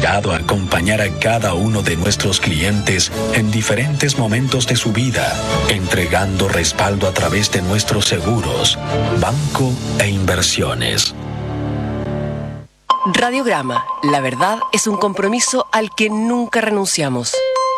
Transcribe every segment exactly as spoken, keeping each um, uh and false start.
distingado a acompañar a cada uno de nuestros clientes en diferentes momentos de su vida, entregando respaldo a través de nuestros seguros, banco e inversiones. Radiograma, la verdad es un compromiso al que nunca renunciamos.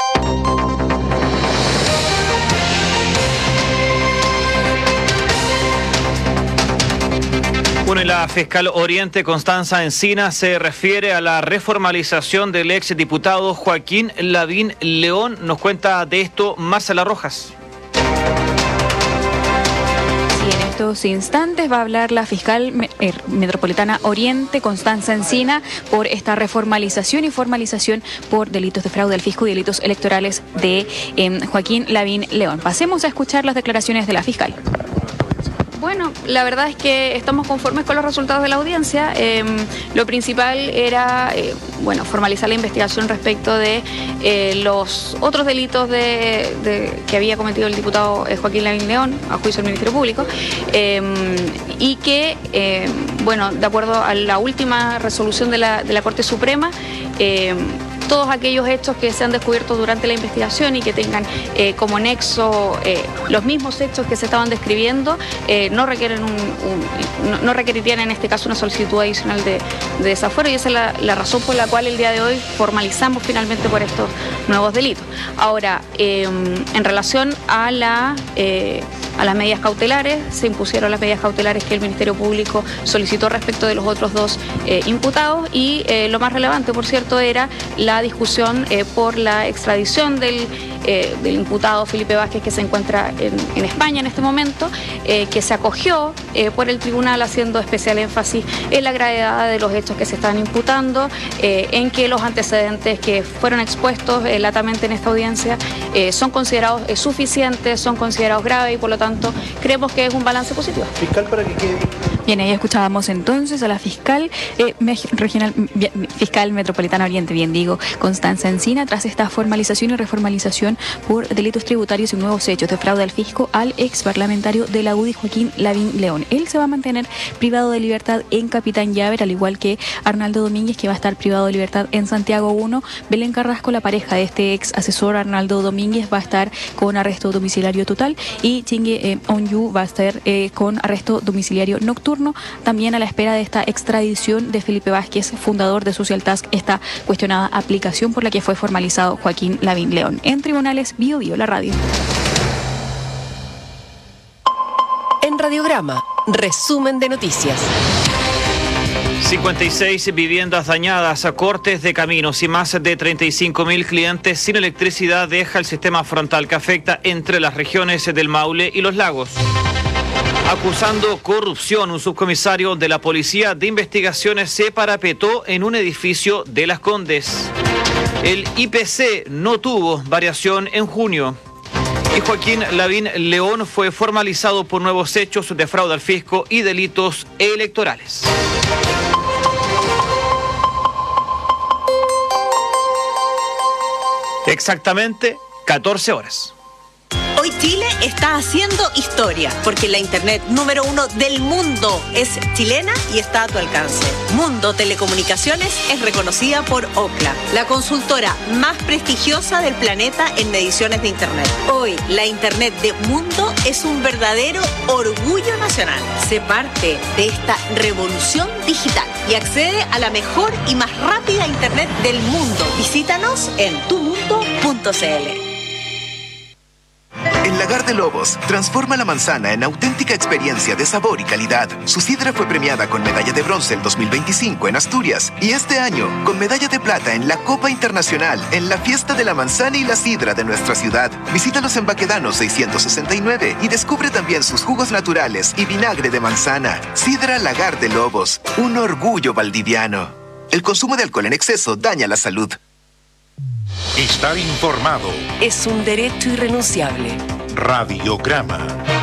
Bueno, y la fiscal Oriente Constanza Encina se refiere a la reformalización del ex diputado Joaquín Lavín León. Nos cuenta de esto Marcela Rojas. En estos instantes va a hablar la fiscal metropolitana Oriente, Constanza Encina, por esta reformalización y formalización por delitos de fraude al fisco y delitos electorales de eh, Joaquín Lavín León. Pasemos a escuchar las declaraciones de la fiscal. Bueno, la verdad es que estamos conformes con los resultados de la audiencia. Eh, lo principal era, eh, bueno, formalizar la investigación respecto de eh, los otros delitos de, de, que había cometido el diputado eh, Joaquín Lavín León, a juicio del Ministerio Público, eh, y que, eh, bueno, de acuerdo a la última resolución de la, de la Corte Suprema, eh, todos aquellos hechos que se han descubierto durante la investigación y que tengan eh, como nexo eh, los mismos hechos que se estaban describiendo, eh, no requieren un, un, no, no requerirían en este caso una solicitud adicional de, de desafuero, y esa es la, la razón por la cual el día de hoy formalizamos finalmente por estos nuevos delitos. Ahora, eh, en relación a la... Eh, a las medidas cautelares, se impusieron las medidas cautelares que el Ministerio Público solicitó respecto de los otros dos eh, imputados, y eh, lo más relevante, por cierto, era la discusión eh, por la extradición del, eh, del imputado Felipe Vázquez, que se encuentra en, en España en este momento, eh, que se acogió eh, por el tribunal, haciendo especial énfasis en la gravedad de los hechos que se están imputando, eh, en que los antecedentes que fueron expuestos eh, latamente en esta audiencia eh, son considerados eh, suficientes, son considerados graves, y por lo tanto creemos que es un balance positivo. Fiscal, para que quede... Bien, ahí escuchábamos entonces a la fiscal eh, regional, fiscal metropolitana Oriente, bien digo, Constanza Encina, tras esta formalización y reformalización por delitos tributarios y nuevos hechos de fraude al fisco al ex parlamentario de la U D I, Joaquín Lavín León. Él se va a mantener privado de libertad en Capitán Llaver, al igual que Arnaldo Domínguez, que va a estar privado de libertad en Santiago uno. Belén Carrasco, la pareja de este ex asesor Arnaldo Domínguez, va a estar con arresto domiciliario total, y Chingue eh, Onyu va a estar eh, con arresto domiciliario nocturno. También a la espera de esta extradición de Felipe Vázquez, fundador de Social Task, esta cuestionada aplicación por la que fue formalizado Joaquín Lavín León. En tribunales, Bio Bio, la radio. En Radiograma, resumen de noticias. cincuenta y seis viviendas dañadas, a cortes de caminos y más de treinta y cinco mil clientes sin electricidad deja el sistema frontal que afecta entre las regiones del Maule y los Lagos. Acusando corrupción, un subcomisario de la Policía de Investigaciones se parapetó en un edificio de Las Condes. El I P C no tuvo variación en junio. Y Joaquín Lavín León fue formalizado por nuevos hechos de fraude al fisco y delitos electorales. Exactamente catorce horas. Hoy Chile está haciendo historia, porque la internet número uno del mundo es chilena y está a tu alcance. Mundo Telecomunicaciones es reconocida por Ookla, la consultora más prestigiosa del planeta en mediciones de internet. Hoy, la internet de Mundo es un verdadero orgullo nacional. Sé parte de esta revolución digital y accede a la mejor y más rápida internet del mundo. Visítanos en tu mundo punto c l. En Lagar de Lobos, transforma la manzana en auténtica experiencia de sabor y calidad. Su sidra fue premiada con medalla de bronce el dos mil veinticinco en Asturias y este año con medalla de plata en la Copa Internacional en la Fiesta de la Manzana y la Sidra de nuestra ciudad. Visítalos en Baquedano seiscientos sesenta y nueve y descubre también sus jugos naturales y vinagre de manzana. Sidra Lagar de Lobos, un orgullo valdiviano. El consumo de alcohol en exceso daña la salud. Estar informado es un derecho irrenunciable. Radiograma.